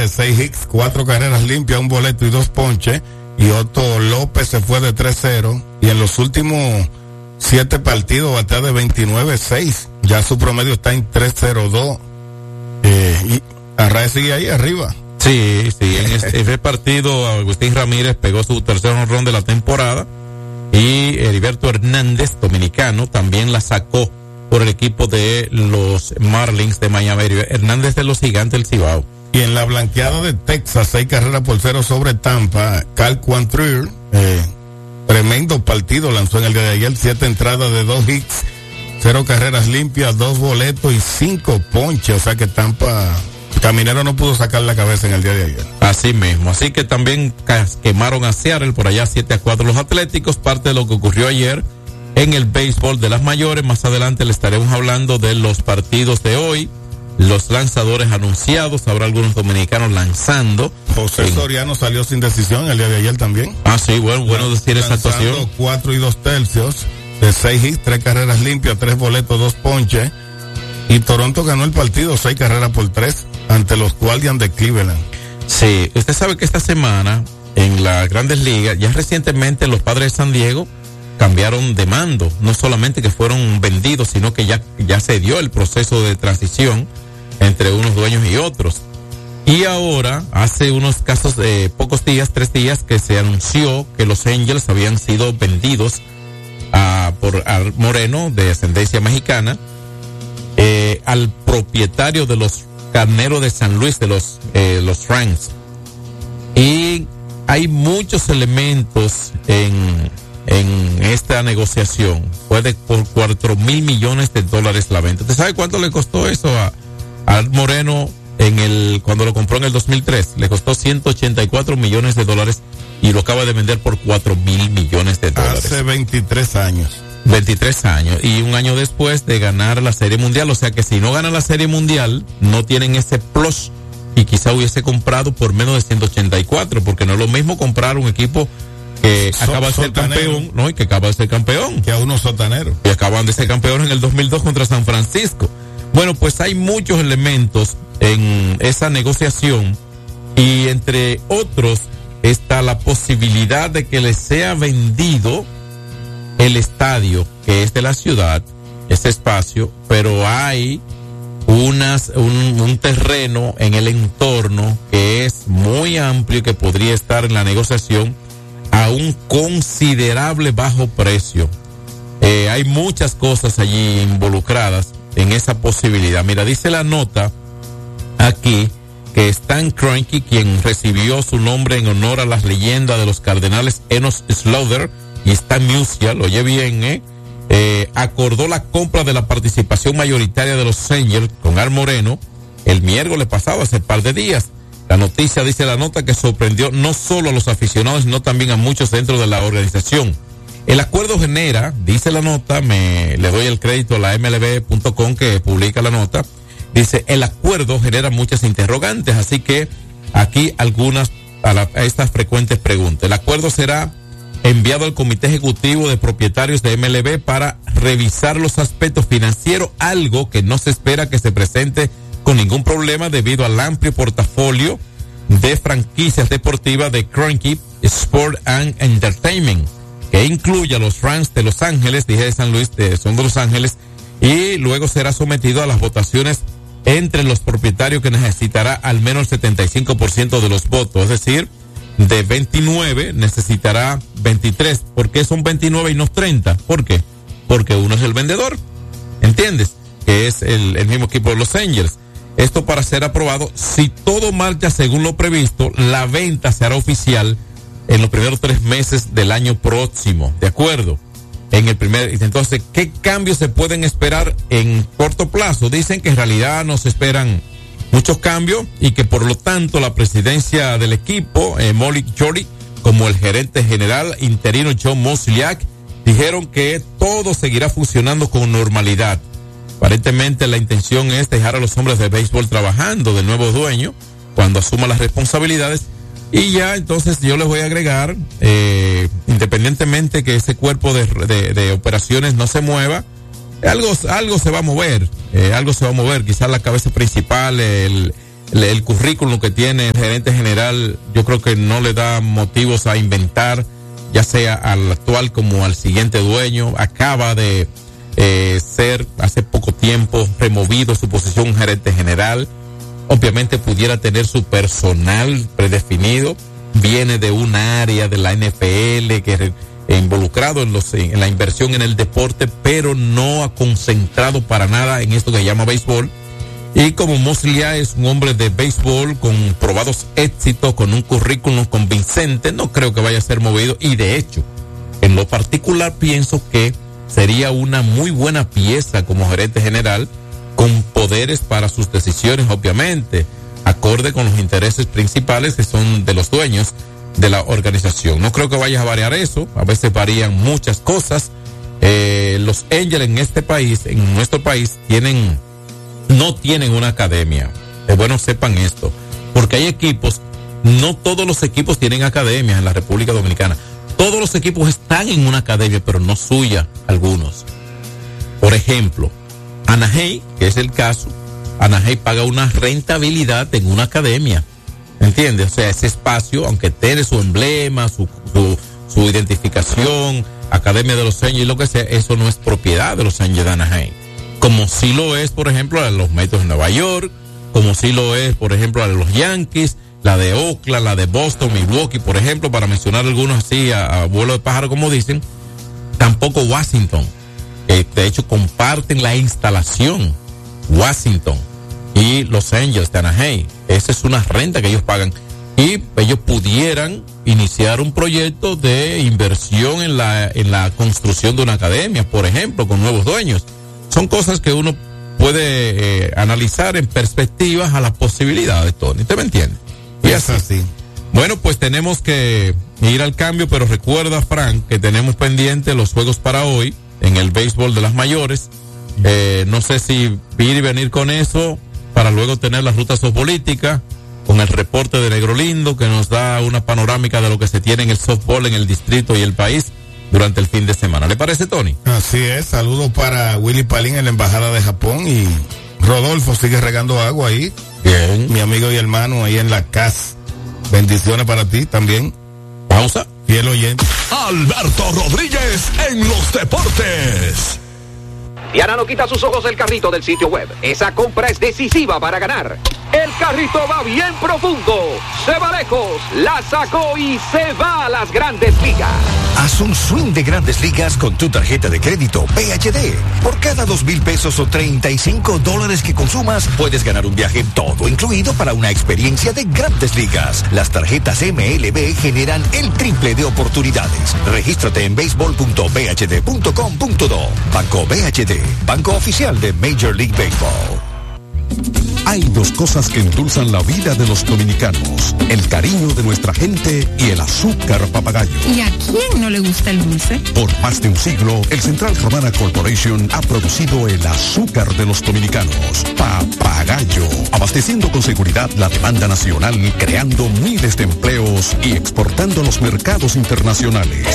de 6 hits, 4 carreras limpias, 1 boleto y 2 ponches. Y Otto López se fue de 3-0. Y en los últimos 7 partidos batea de 29-6. Ya su promedio está en 3-0-2. Y Arraez sigue ahí arriba. Sí, en ese partido Agustín Ramírez pegó su tercer jonrón de la temporada. Y Heriberto Hernández, dominicano, también la sacó por el equipo de los Marlins de Miami. Hernández de los Gigantes del Cibao. Y en la blanqueada de Texas, 6-0 sobre Tampa, Cal Quantrill, tremendo partido lanzó en el día de ayer, 7 entradas de 2 hits, 0 carreras limpias, 2 boletos y 5 ponches. O sea que Tampa, Caminero no pudo sacar la cabeza en el día de ayer. Así mismo, así que también quemaron a Seattle por allá 7-4 los Atléticos, parte de lo que ocurrió ayer en el béisbol de las mayores. Más adelante le estaremos hablando de los partidos de hoy, los lanzadores anunciados, habrá algunos dominicanos lanzando. José Soriano salió sin decisión el día de ayer también. Ah, sí, bueno decir esa actuación. 4 2/3 de 6 hits, 3 carreras limpias, 3 boletos, 2 ponches. Y Toronto ganó el partido 6-3 ante los Guardians de Cleveland. Sí, usted sabe que esta semana en las Grandes Ligas, ya recientemente los Padres de San Diego cambiaron de mando, no solamente que fueron vendidos, sino que ya se dio el proceso de transición entre unos dueños y otros. Y ahora, hace unos casos de pocos días, 3 días, que se anunció que los Angels habían sido vendidos por Al Moreno, de ascendencia mexicana, al propietario de los Carneros de San Luis, de los Franks. Y hay muchos elementos en esta negociación. Fue por $4,000 millones la venta. ¿Usted sabe cuánto le costó eso a Al Moreno cuando lo compró en el 2003? Le costó $184 millones y lo acaba de vender por $4,000 millones. Hace 23 años. 23 años. Y un año después de ganar la Serie Mundial. O sea que si no gana la Serie Mundial, no tienen ese plus. Y quizá hubiese comprado por menos de 184, porque no es lo mismo comprar un equipo que acaba de ser campeón, ¿no? Y que acaba de ser campeón. Que a unos sotaneros. Y acaban de ser campeones en el 2002 contra San Francisco. Bueno, pues hay muchos elementos en esa negociación y entre otros está la posibilidad de que le sea vendido el estadio que es de la ciudad, ese espacio, pero hay un terreno en el entorno que es muy amplio y que podría estar en la negociación a un considerable bajo precio. Hay muchas cosas allí involucradas en esa posibilidad. Mira, dice la nota aquí que Stan Kroenke, quien recibió su nombre en honor a las leyendas de los Cardenales Enos Slaughter y Stan Musial, oye bien, acordó la compra de la participación mayoritaria de los Angels con Al Moreno el miércoles pasado, hace par de días. La noticia, dice la nota, que sorprendió no solo a los aficionados, sino también a muchos dentro de la organización. El acuerdo genera, dice la nota, le doy el crédito a la MLB.com que publica la nota, dice, el acuerdo genera muchas interrogantes, así que aquí algunas a estas frecuentes preguntas. El acuerdo será enviado al Comité Ejecutivo de Propietarios de MLB para revisar los aspectos financieros, algo que no se espera que se presente con ningún problema debido al amplio portafolio de franquicias deportivas de Kroenke Sport and Entertainment, que incluye a los Rams de Los Ángeles, dije de San Luis, son de Los Ángeles, y luego será sometido a las votaciones entre los propietarios, que necesitará al menos el 75% de los votos, es decir, de 29 necesitará 23. ¿Por qué son 29 y no 30? ¿Por qué? Porque uno es el vendedor, ¿entiendes? Que es el mismo equipo de los Angels. Esto para ser aprobado, si todo marcha según lo previsto, la venta se hará oficial en los primeros 3 meses del año próximo, ¿de acuerdo? Entonces, ¿qué cambios se pueden esperar en corto plazo? Dicen que en realidad no se esperan muchos cambios y que por lo tanto la presidencia del equipo, Molly Jory, como el gerente general interino John Mozeliak, dijeron que todo seguirá funcionando con normalidad. Aparentemente la intención es dejar a los hombres de béisbol trabajando del nuevo dueño cuando asuma las responsabilidades, y ya entonces yo les voy a agregar, independientemente que ese cuerpo de operaciones no se mueva, algo se va a mover, quizás la cabeza principal, el el currículum que tiene el gerente general, yo creo que no le da motivos a inventar, ya sea al actual como al siguiente dueño. Acaba de ser hace poco tiempo removido su posición gerente general. Obviamente pudiera tener su personal predefinido, viene de un área de la NFL que involucrado en la inversión en el deporte, pero no ha concentrado para nada en esto que se llama béisbol. Y como Mosley es un hombre de béisbol con probados éxitos, con un currículum convincente, no creo que vaya a ser movido. Y de hecho, en lo particular pienso que sería una muy buena pieza como gerente general, con poderes para sus decisiones, obviamente, acorde con los intereses principales que son de los dueños de la organización. No creo que vaya a variar eso, a veces varían muchas cosas. Los Angels en este país, en nuestro país, no tienen una academia. Es bueno sepan esto, porque hay equipos, no todos los equipos tienen academias en la República Dominicana. Todos los equipos están en una academia, pero no suya, algunos. Por ejemplo, Anaheim, que es el caso, Anaheim paga una rentabilidad en una academia. ¿Entiendes? O sea, ese espacio, aunque tiene su emblema, su identificación, Academia de los Angels y lo que sea, eso no es propiedad de los Angels de Anaheim. Como sí lo es, por ejemplo, la de los Mets de Nueva York, como sí lo es, por ejemplo, la de los Yankees, la de Oakland, la de Boston, Milwaukee, por ejemplo, para mencionar algunos así a vuelo de pájaro, como dicen. Tampoco Washington. De hecho, comparten la instalación Washington y los Angels de Anaheim. Esa es una renta que ellos pagan. Y ellos pudieran iniciar un proyecto de inversión en la construcción de una academia, por ejemplo, con nuevos dueños. Son cosas que uno puede analizar en perspectivas a las posibilidades, Tony. ¿Usted me entiende? Y es así. Bueno, pues tenemos que ir al cambio, pero recuerda, Frank, que tenemos pendiente los juegos para hoy en el béisbol de las mayores. No sé si ir y venir con eso para luego tener las rutas políticas con el reporte de Negro Lindo, que nos da una panorámica de lo que se tiene en el softball en el distrito y el país durante el fin de semana. ¿Le parece, Tony? Así es. Saludos para Willy Palín en la Embajada de Japón, y Rodolfo sigue regando agua ahí. Bien. Mi amigo y hermano ahí en la casa. Bendiciones para ti también. Pausa. Fiel oyente. Alberto Rodríguez en los deportes. Diana no quita sus ojos del carrito del sitio web. Esa compra es decisiva para ganar. El carrito va bien profundo, se va lejos, la sacó y se va a las Grandes Ligas. Haz un swing de Grandes Ligas con tu tarjeta de crédito PHD. Por cada $2,000 o $35 que consumas, puedes ganar un viaje todo incluido para una experiencia de Grandes Ligas. Las tarjetas MLB generan el triple de oportunidades. Regístrate en baseball.bhd.com.do. Banco BHD, banco oficial de Major League Baseball. Hay dos cosas que endulzan la vida de los dominicanos: el cariño de nuestra gente y el azúcar papagayo. ¿Y a quién no le gusta el dulce? Por más de un siglo, el Central Romana Corporation ha producido el azúcar de los dominicanos, Papagayo, abasteciendo con seguridad la demanda nacional, creando miles de empleos y exportando a los mercados internacionales.